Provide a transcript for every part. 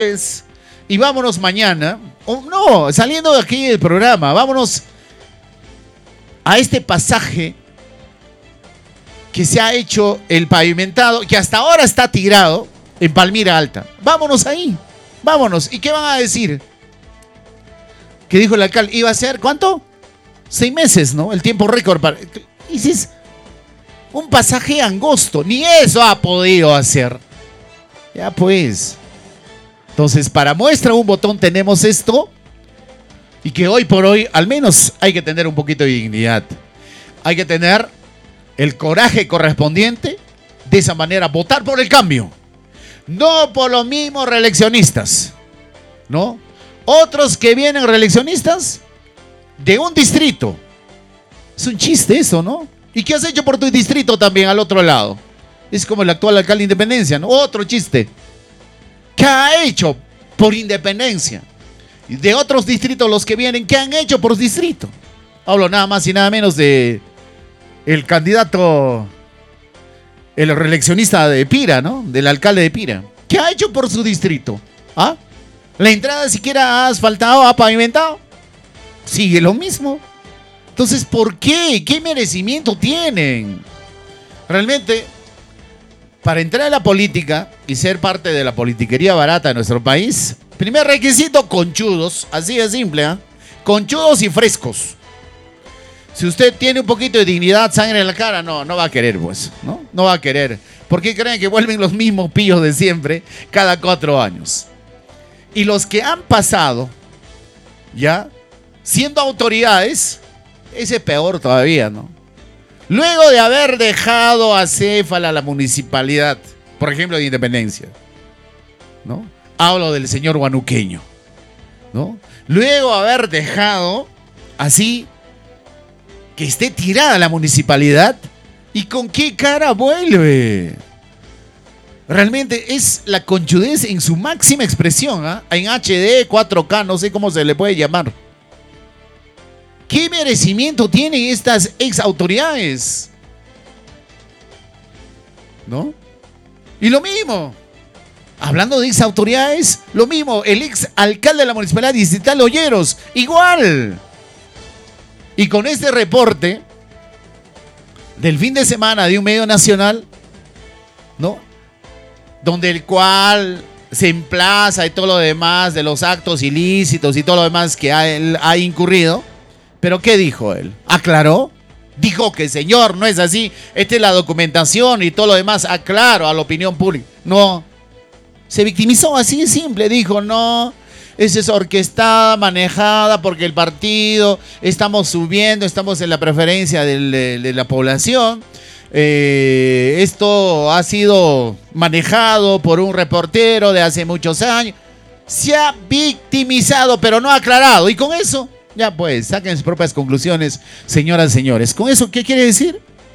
Y vámonos mañana, o no, saliendo de aquí del programa, vámonos a este pasaje que se ha hecho el pavimentado, que hasta ahora está tirado en Palmira Alta. Vámonos ahí, vámonos. ¿Y qué van a decir? Que dijo el alcalde, iba a ser, ¿cuánto? 6 meses, ¿no? El tiempo récord para... Y si es un pasaje angosto, ni eso ha podido hacer. Ya pues. Entonces, para muestra un botón tenemos esto. Y que hoy por hoy, al menos, hay que tener un poquito de dignidad. Hay que tener el coraje correspondiente. De esa manera, votar por el cambio. No por los mismos reeleccionistas, ¿no? Otros que vienen reeleccionistas de un distrito. Es un chiste eso, ¿no? ¿Y qué has hecho por tu distrito también al otro lado? Es como el actual alcalde de Independencia, ¿no? Otro chiste. ¿Qué ha hecho por Independencia? Y de otros distritos los que vienen, ¿qué han hecho por distrito? Hablo nada más y nada menos de el candidato, el reeleccionista de Pira, ¿no? Del alcalde de Pira. ¿Qué ha hecho por su distrito? ¿Ah? ¿La entrada siquiera ha asfaltado, ha pavimentado? Sigue lo mismo. Entonces, ¿por qué? ¿Qué merecimiento tienen? Realmente, para entrar a la política y ser parte de la politiquería barata de nuestro país, primer requisito, conchudos, así de simple, ¿eh? Conchudos y frescos. Si usted tiene un poquito de dignidad, sangre en la cara, no va a querer, pues, ¿no? No va a querer. ¿Por qué creen que vuelven los mismos pillos de siempre cada 4 años? Y los que han pasado, ya, siendo autoridades, ese es peor todavía, ¿no? Luego de haber dejado acéfala la municipalidad, por ejemplo, de Independencia, ¿no? Hablo del señor huanuqueño, ¿no? Luego de haber dejado así que esté tirada la municipalidad, ¿y con qué cara vuelve? Realmente es la conchudez en su máxima expresión, ¿eh? En HD, 4K, no sé cómo se le puede llamar. ¿Qué merecimiento tienen estas ex autoridades? ¿No? Y lo mismo, hablando de ex autoridades, lo mismo, el ex alcalde de la municipalidad distrital de Olleros, igual. Y con este reporte del fin de semana de un medio nacional, ¿no? Donde el cual se emplaza y todo lo demás de los actos ilícitos y todo lo demás que él ha incurrido. ¿Pero qué dijo él? ¿Aclaró? Dijo que, señor, no es así. Esta es la documentación y todo lo demás. Aclaro a la opinión pública. No. Se victimizó así de simple. Dijo, no, esa es orquestada, manejada porque el partido, estamos subiendo, estamos en la preferencia de la población. Esto ha sido manejado por un reportero de hace muchos años. Se ha victimizado, pero no ha aclarado. Y con eso... ya pues, saquen sus propias conclusiones, señoras y señores. ¿Con eso qué quiere decir?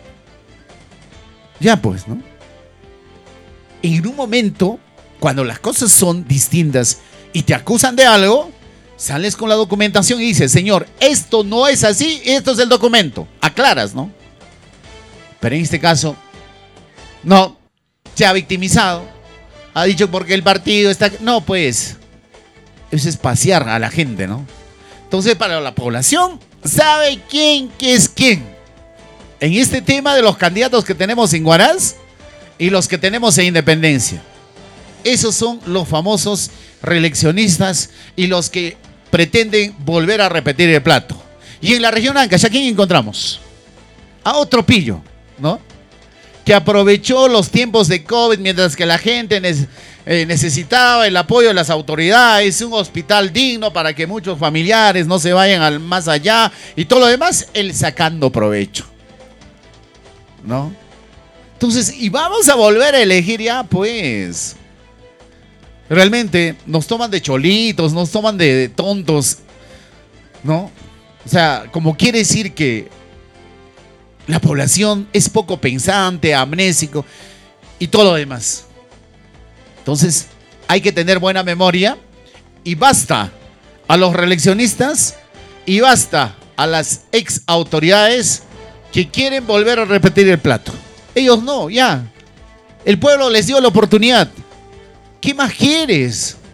Ya pues, ¿no? En un momento, cuando las cosas son distintas y te acusan de algo, sales con la documentación y dices, señor, esto no es así, esto es el documento. Aclaras, ¿no? Pero en este caso, no, se ha victimizado. Ha dicho porque el partido está... no, pues, eso es pasear a la gente, ¿no? Entonces, para la población, sabe quién que es quién. En este tema de los candidatos que tenemos en Huaraz y los que tenemos en Independencia. Esos son los famosos reeleccionistas y los que pretenden volver a repetir el plato. Y en la región Ancash, ¿a quién encontramos? A otro pillo, ¿no? Que aprovechó los tiempos de COVID mientras que la gente necesitaba el apoyo de las autoridades, un hospital digno para que muchos familiares no se vayan al más allá y todo lo demás, él sacando provecho, ¿no? Entonces, y vamos a volver a elegir ya, pues. Realmente nos toman de cholitos, nos toman de tontos, ¿no? O sea, como quiere decir que la población es poco pensante, amnésico y todo lo demás. Entonces, hay que tener buena memoria y basta a los reeleccionistas y basta a las ex autoridades que quieren volver a repetir el plato. Ellos no, ya. El pueblo les dio la oportunidad. ¿Qué más quieres?